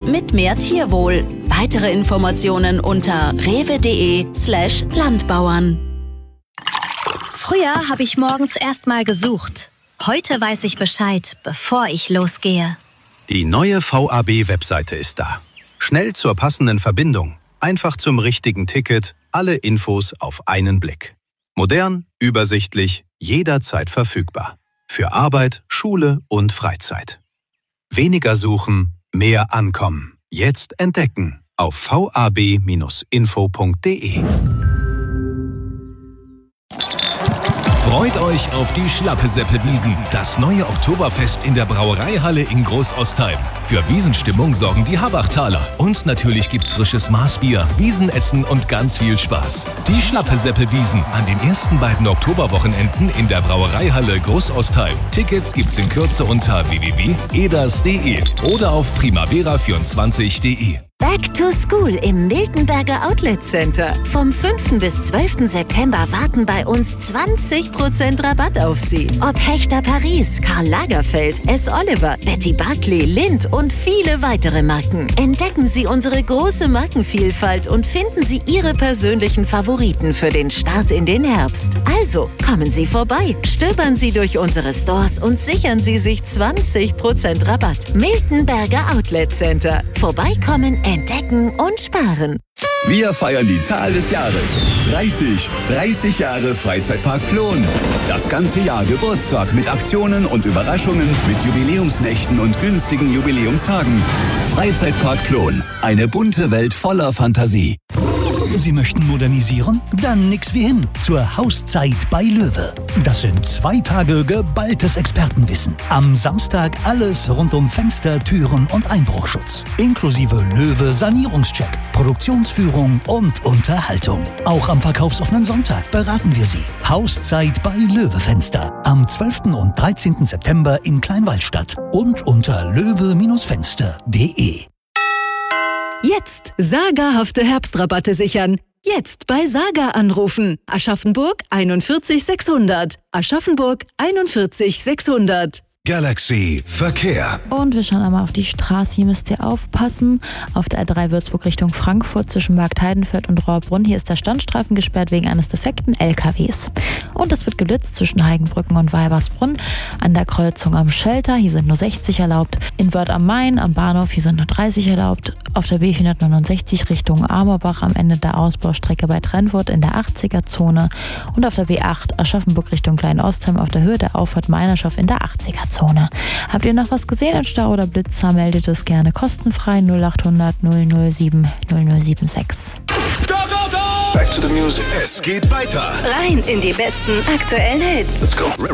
mit mehr Tierwohl. Weitere Informationen unter rewe.de/Landbauern. Früher habe ich morgens erst mal gesucht. Heute weiß ich Bescheid, bevor ich losgehe. Die neue VAB-Webseite ist da. Schnell zur passenden Verbindung, einfach zum richtigen Ticket, alle Infos auf einen Blick. Modern, übersichtlich, jederzeit verfügbar. Für Arbeit, Schule und Freizeit. Weniger suchen, mehr ankommen. Jetzt entdecken auf vab-info.de. Freut euch auf die Schlappe-Seppe-Wiesen, das neue Oktoberfest in der Brauereihalle in Großostheim. Für Wiesenstimmung sorgen die Habachtaler. Und natürlich gibt's frisches Maßbier, Wiesenessen und ganz viel Spaß. Die Schlappe-Seppe-Wiesen an den ersten beiden Oktoberwochenenden in der Brauereihalle Großostheim. Tickets gibt's in Kürze unter www.eders.de oder auf primavera24.de. Back to School im Miltenberger Outlet Center. Vom 5. bis 12. September warten bei uns 20% Rabatt auf Sie. Ob Hechter Paris, Karl Lagerfeld, S. Oliver, Betty Barclay, Lindt und viele weitere Marken. Entdecken Sie unsere große Markenvielfalt und finden Sie Ihre persönlichen Favoriten für den Start in den Herbst. Also, kommen Sie vorbei, stöbern Sie durch unsere Stores und sichern Sie sich 20% Rabatt. Miltenberger Outlet Center. Vorbeikommen, entdecken und sparen. Wir feiern die Zahl des Jahres. 30 Jahre Freizeitpark Plon. Das ganze Jahr Geburtstag mit Aktionen und Überraschungen, mit Jubiläumsnächten und günstigen Jubiläumstagen. Freizeitpark Plon. Eine bunte Welt voller Fantasie. Sie möchten modernisieren? Dann nix wie hin zur Hauszeit bei Löwe. Das sind 2 Tage geballtes Expertenwissen. Am Samstag alles rund um Fenster, Türen und Einbruchschutz. Inklusive Löwe Sanierungscheck, Produktionsführung und Unterhaltung. Auch am verkaufsoffenen Sonntag beraten wir Sie. Hauszeit bei Löwe Fenster. Am 12. und 13. September in Kleinwaldstadt und unter löwe-fenster.de. Jetzt sagerhafte Herbstrabatte sichern. Jetzt bei Saga anrufen. Aschaffenburg 41 600. Aschaffenburg 41 600. Galaxy Verkehr. Und wir schauen einmal auf die Straße. Hier müsst ihr aufpassen. Auf der A3 Würzburg Richtung Frankfurt zwischen Markt-Heidenfeld und Rohrbrunn. Hier ist der Standstreifen gesperrt wegen eines defekten LKWs. Und es wird gelitzt zwischen Heigenbrücken und Weibersbrunn. An der Kreuzung am Schelter. Hier sind nur 60 erlaubt. In Wörth am Main am Bahnhof. Hier sind nur 30 erlaubt. Auf der B469 Richtung Amorbach am Ende der Ausbaustrecke bei Trennfurt in der 80er-Zone. Und auf der B8 Aschaffenburg Richtung Kleinostheim auf der Höhe der Auffahrt Meinerschaft in der 80er-Zone. Habt ihr noch was gesehen in Stau oder Blitzer, meldet es gerne kostenfrei 0800 007 0076. Go, go, go! Back to the music. Es geht weiter. Rein in die besten aktuellen Hits. Let's go.